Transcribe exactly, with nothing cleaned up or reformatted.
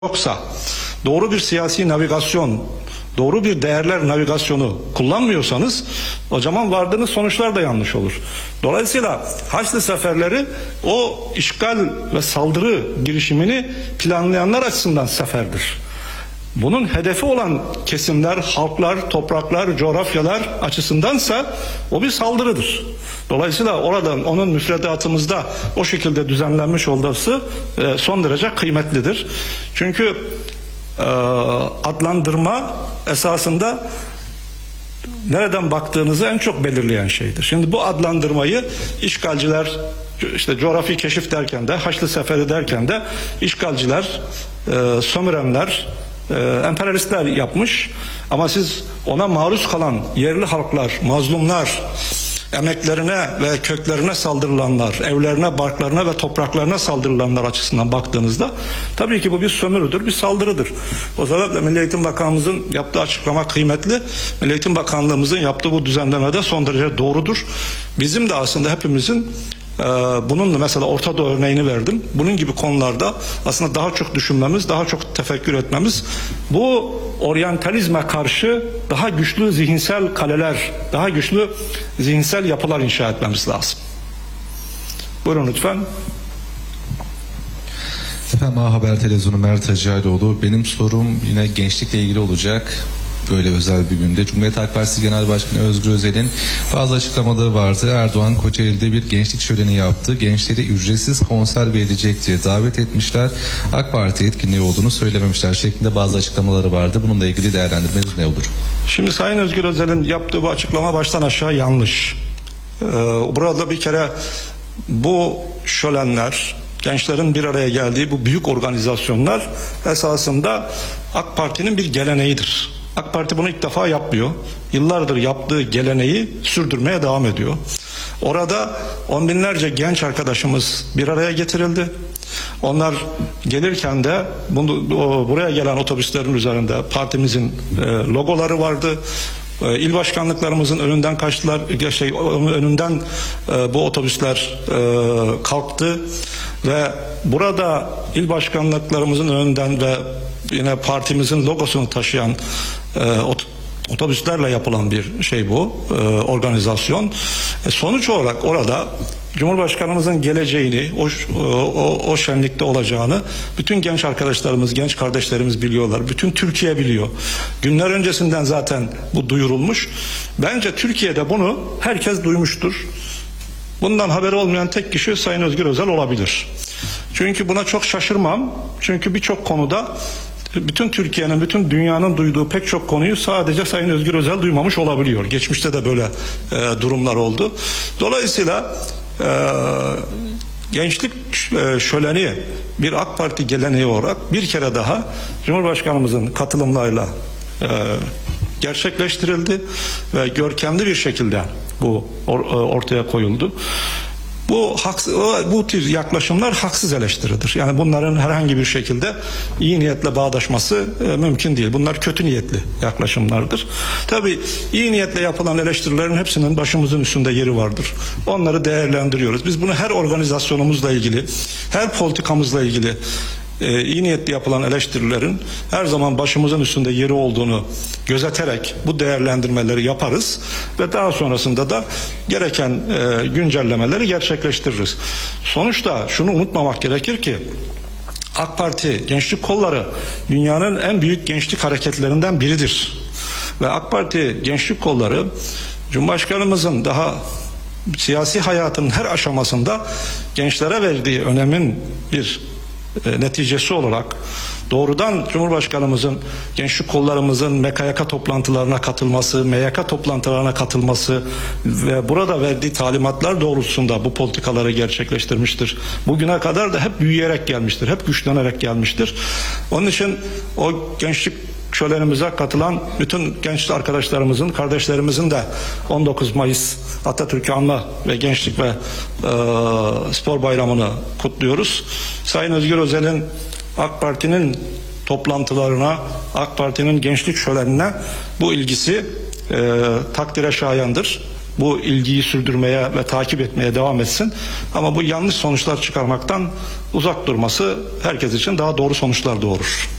yoksa, doğru bir siyasi navigasyon, doğru bir değerler navigasyonu kullanmıyorsanız o zaman vardığınız sonuçlar da yanlış olur. Dolayısıyla Haçlı seferleri o işgal ve saldırı girişimini planlayanlar açısından seferdir. Bunun hedefi olan kesimler, halklar, topraklar, coğrafyalar açısındansa o bir saldırıdır. Dolayısıyla oradan onun müfredatımızda o şekilde düzenlenmiş olması e, son derece kıymetlidir. Çünkü e, adlandırma esasında nereden baktığınızı en çok belirleyen şeydir. Şimdi bu adlandırmayı işgalciler, işte coğrafi keşif derken de, Haçlı Seferi derken de işgalciler, e, sömürenler, Ee, emperyalistler yapmış ama siz ona maruz kalan yerli halklar, mazlumlar, emeklerine ve köklerine saldırılanlar, evlerine, barklarına ve topraklarına saldırılanlar açısından baktığınızda tabii ki bu bir sömürüdür, bir saldırıdır. O sebeple Milli Eğitim Bakanlığımızın yaptığı açıklama kıymetli. Milli Eğitim Bakanlığımızın yaptığı bu düzenleme de son derece doğrudur. Bizim de aslında hepimizin bununla, mesela Orta Doğu örneğini verdim. Bunun gibi konularda aslında daha çok düşünmemiz, daha çok tefekkür etmemiz, bu oryantalizme karşı daha güçlü zihinsel kaleler, daha güçlü zihinsel yapılar inşa etmemiz lazım. Buyurun lütfen. Efendim, A Haber Televizyonu Mert Hacıoğlu. Benim sorum yine gençlikle ilgili olacak. Böyle özel bir günde Cumhuriyet Halk Partisi Genel Başkanı Özgür Özel'in bazı açıklamaları vardı. Erdoğan Kocaeli'de bir gençlik şöleni yaptı. Gençleri ücretsiz konser verilecek diye davet etmişler. AK Parti etkinliği olduğunu söylememişler şeklinde bazı açıklamaları vardı. Bununla ilgili değerlendirmeniz ne olur? Şimdi Sayın Özgür Özel'in yaptığı bu açıklama baştan aşağı yanlış. Ee, burada bir kere bu şölenler, gençlerin bir araya geldiği bu büyük organizasyonlar esasında AK Parti'nin bir geleneğidir. AK Parti bunu ilk defa yapmıyor. Yıllardır yaptığı geleneği sürdürmeye devam ediyor. Orada on binlerce genç arkadaşımız bir araya getirildi. Onlar gelirken de bunu, buraya gelen otobüslerin üzerinde partimizin e, logoları vardı. E, il başkanlıklarımızın önünden kaçtılar. Şey, önünden e, bu otobüsler e, kalktı ve burada il başkanlıklarımızın önünden ve yine partimizin logosunu taşıyan e, ot otobüslerle yapılan bir şey bu, e, organizasyon. E, sonuç olarak orada Cumhurbaşkanımızın geleceğini, o, o, o şenlikte olacağını bütün genç arkadaşlarımız, genç kardeşlerimiz biliyorlar. Bütün Türkiye biliyor. Günler öncesinden zaten bu duyurulmuş. Bence Türkiye'de bunu herkes duymuştur. Bundan haberi olmayan tek kişi Sayın Özgür Özel olabilir. Çünkü buna çok şaşırmam. Çünkü birçok konuda bütün Türkiye'nin, bütün dünyanın duyduğu pek çok konuyu sadece Sayın Özgür Özel duymamış olabiliyor. Geçmişte de böyle e, durumlar oldu. Dolayısıyla e, gençlik e, şöleni bir AK Parti geleneği olarak bir kere daha Cumhurbaşkanımızın katılımlarıyla e, gerçekleştirildi ve görkemli bir şekilde bu or, ortaya koyuldu. Bu haksız, bu tür yaklaşımlar haksız eleştiridir. Yani bunların herhangi bir şekilde iyi niyetle bağdaşması e, mümkün değil. Bunlar kötü niyetli yaklaşımlardır. Tabii iyi niyetle yapılan eleştirilerin hepsinin başımızın üstünde yeri vardır. Onları değerlendiriyoruz. Biz bunu her organizasyonumuzla ilgili, her politikamızla ilgili Ee, iyi niyetli yapılan eleştirilerin her zaman başımızın üstünde yeri olduğunu gözeterek bu değerlendirmeleri yaparız ve daha sonrasında da gereken e, güncellemeleri gerçekleştiririz. Sonuçta şunu unutmamak gerekir ki AK Parti gençlik kolları dünyanın en büyük gençlik hareketlerinden biridir. Ve AK Parti gençlik kolları Cumhurbaşkanımızın daha siyasi hayatın her aşamasında gençlere verdiği önemin bir E, neticesi olarak doğrudan Cumhurbaşkanımızın gençlik kollarımızın M K Y K toplantılarına katılması, M Y K toplantılarına katılması ve burada verdiği talimatlar doğrultusunda bu politikaları gerçekleştirmiştir. Bugüne kadar da hep büyüyerek gelmiştir, hep güçlenerek gelmiştir. Onun için o gençlik şölenimize katılan bütün genç arkadaşlarımızın, kardeşlerimizin de on dokuz Mayıs Atatürk'ü anma ve gençlik ve e, spor bayramını kutluyoruz. Sayın Özgür Özel'in AK Parti'nin toplantılarına, AK Parti'nin gençlik şölenine bu ilgisi e, takdire şayandır. bu ilgiyi sürdürmeye ve takip etmeye devam etsin. Ama bu yanlış sonuçlar çıkarmaktan uzak durması herkes için daha doğru sonuçlar doğurur.